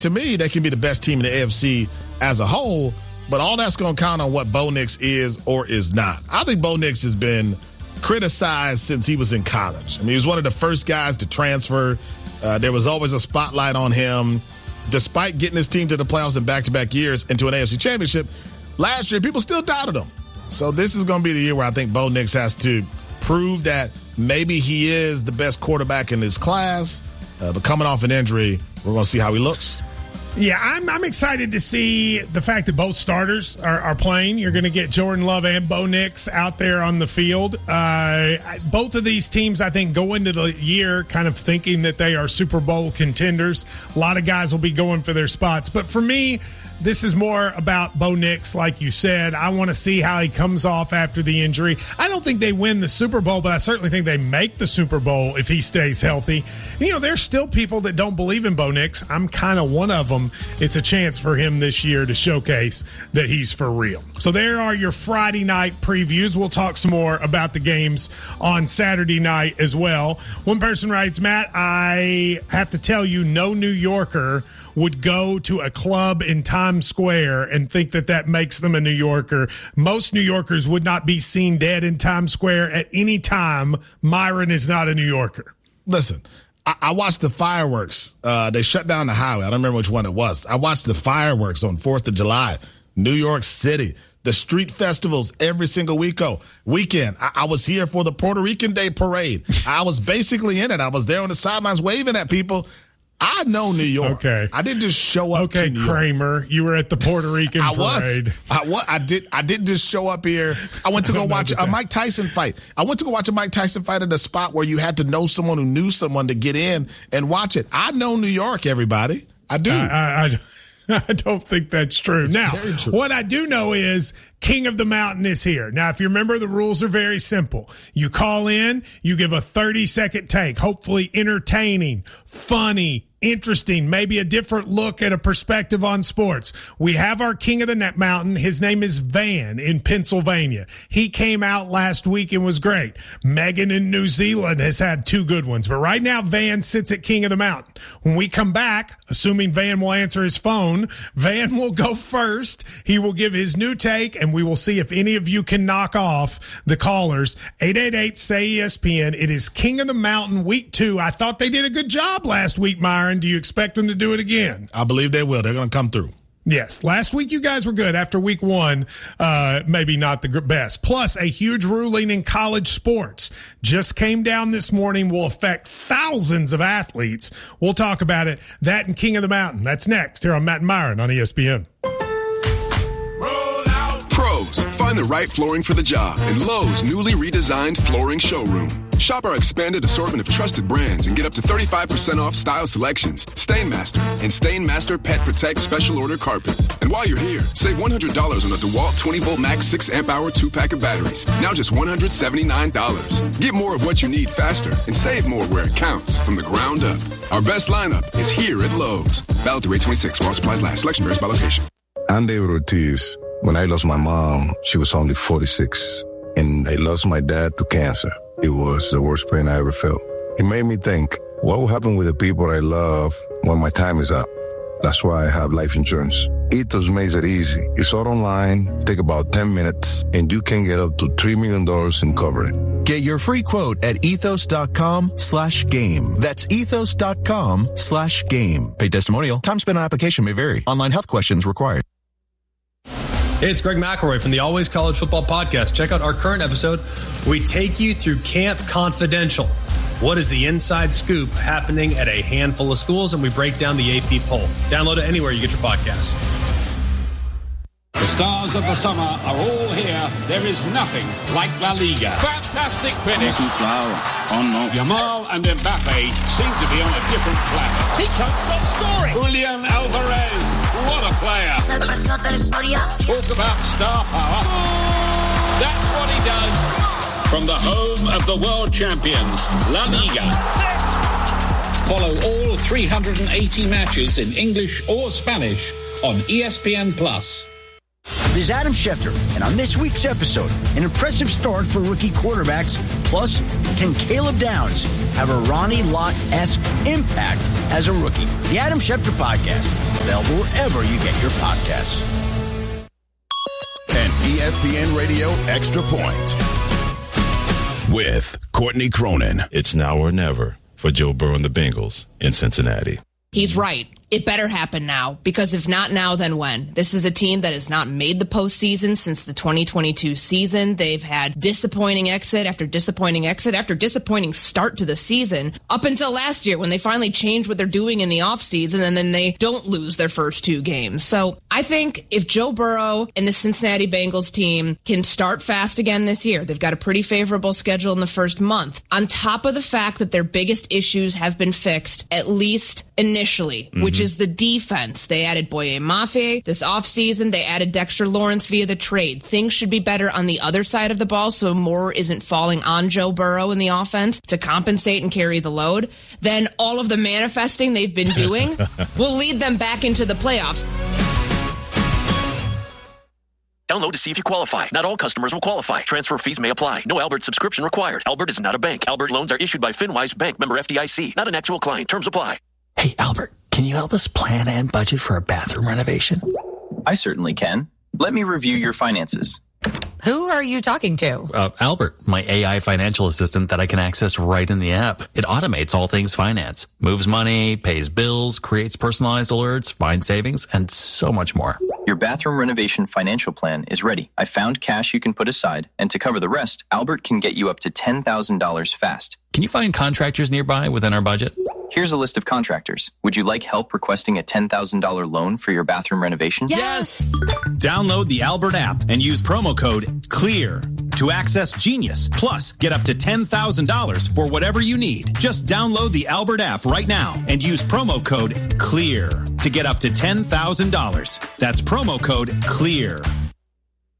To me, they can be the best team in the AFC as a whole, but all that's going to count on what Bo Nix is or is not. I think Bo Nix has been criticized since he was in college. I mean, he was one of the first guys to transfer. There was always a spotlight on him. Despite getting his team to the playoffs in back-to-back years into an AFC championship, last year people still doubted him. So this is going to be the year where I think Bo Nix has to prove that maybe he is the best quarterback in his class. But coming off an injury, we're going to see how he looks. Yeah, I'm excited to see the fact that both starters are playing. You're going to get Jordan Love and Bo Nix out there on the field. Both of these teams, I think, go into the year kind of thinking that they are Super Bowl contenders. A lot of guys will be going for their spots. But for me, this is more about Bo Nix, like you said. I want to see how he comes off after the injury. I don't think they win the Super Bowl, but I certainly think they make the Super Bowl if he stays healthy. And, you know, there's still people that don't believe in Bo Nix. I'm kind of one of them. It's a chance for him this year to showcase that he's for real. So there are your Friday night previews. We'll talk some more about the games on Saturday night as well. One person writes, Matt, I have to tell you, no New Yorker would go to a club in Times Square and think that that makes them a New Yorker. Most New Yorkers would not be seen dead in Times Square at any time. Myron is not a New Yorker. Listen, I watched the fireworks. They shut down the highway. I don't remember which one it was. I watched the fireworks on 4th of July, New York City. The street festivals every single weekend. I was here for the Puerto Rican Day Parade. I was basically in it. I was there on the sidelines waving at people. I know New York. Okay. I didn't just show up to New York. Okay, Kramer, you were at the Puerto Rican parade. I didn't just show up here. I went to go watch a Mike Tyson fight. I went to go watch a Mike Tyson fight at a spot where you had to know someone who knew someone to get in and watch it. I know New York, everybody. I do. I don't think that's true. Now, what I do know is King of the Mountain is here. Now, if you remember, the rules are very simple. You call in, you give a 30-second take, hopefully entertaining, funny, interesting, maybe a different look at a perspective on sports. We have our King of the Mountain. His name is Van in Pennsylvania. He came out last week and was great. Megan in New Zealand has had 2 good ones. But right now, Van sits at King of the Mountain. When we come back, assuming Van will answer his phone, Van will go first. He will give his new take, and we will see if any of you can knock off the callers. 888-SAY-ESPN. It is King of the Mountain Week 2. I thought they did a good job last week, Myron. Do you expect them to do it again? I believe they will. They're going to come through. Yes. Last week, you guys were good. After week 1, maybe not the best. Plus, a huge ruling in college sports just came down this morning, will affect thousands of athletes. We'll talk about it. That and King of the Mountain. That's next here on Matt and Myron on ESPN. Pros, find the right flooring for the job in Lowe's newly redesigned flooring showroom. Shop our expanded assortment of trusted brands and get up to 35% off style selections, Stainmaster, and Stainmaster Pet Protect Special Order Carpet. And while you're here, save $100 on the DeWalt 20-volt max 6-amp-hour 2-pack of batteries. Now just $179. Get more of what you need faster and save more where it counts from the ground up. Our best lineup is here at Lowe's. Valid through 8/26 while supplies last. Selection varies by location. I'm David Ortiz. When I lost my mom, she was only 46. And I lost my dad to cancer. It was the worst pain I ever felt. It made me think, what will happen with the people I love when my time is up? That's why I have life insurance. Ethos makes it easy. It's all online, take about 10 minutes, and you can get up to $3 million in coverage. Get your free quote at ethos.com/game. That's ethos.com/game. Paid testimonial. Time spent on application may vary. Online health questions required. Hey, it's Greg McElroy from the Always College Football Podcast. Check out our current episode. We take you through Camp Confidential. What is the inside scoop happening at a handful of schools? And we break down the AP poll. Download it anywhere you get your podcasts. The stars of the summer are all here. There is nothing like La Liga. Fantastic finish. Yamal and Mbappe seem to be on a different planet. He can't stop scoring. Julian Alvarez, what a player. Talk about star power. That's what he does. From the home of the world champions, La Liga. Follow all 380 matches in English or Spanish on ESPN+. This is Adam Schefter, and on this week's episode, an impressive start for rookie quarterbacks. Plus, can Caleb Downs have a Ronnie Lott-esque impact as a rookie? The Adam Schefter Podcast, available wherever you get your podcasts. An ESPN Radio Extra Point with Courtney Cronin. It's now or never for Joe Burrow and the Bengals in Cincinnati. He's right. It better happen now, because if not now, then when? This is a team that has not made the postseason since the 2022 season. They've had disappointing exit after disappointing exit after disappointing start to the season up until last year when they finally changed what they're doing in the offseason, and then they don't lose their first two games. So I think if Joe Burrow and the Cincinnati Bengals team can start fast again this year, they've got a pretty favorable schedule in the first month, on top of the fact that their biggest issues have been fixed, at least initially, which is the defense. They added Boye Mafe this offseason. They added Dexter Lawrence via the trade. Things should be better on the other side of the ball, so more isn't falling on Joe Burrow in the offense to compensate and carry the load. Then all of the manifesting they've been doing will lead them back into the playoffs. Download to see if you qualify. Not all customers will qualify. Transfer fees may apply. No Albert subscription required. Albert is not a bank. Albert loans are issued by FinWise Bank, member FDIC. Not an actual client. Terms apply. Hey, Albert, can you help us plan and budget for a bathroom renovation? I certainly can. Let me review your finances. Who are you talking to? Albert, my AI financial assistant that I can access right in the app. It automates all things finance, moves money, pays bills, creates personalized alerts, finds savings, and so much more. Your bathroom renovation financial plan is ready. I found cash you can put aside, and to cover the rest, Albert can get you up to $10,000 fast. Can you find contractors nearby within our budget? Here's a list of contractors. Would you like help requesting a $10,000 loan for your bathroom renovation? Yes! Download the Albert app and use promo code CLEAR to access Genius. Plus, get up to $10,000 for whatever you need. Just download the Albert app right now and use promo code CLEAR to get up to $10,000. That's promo code CLEAR.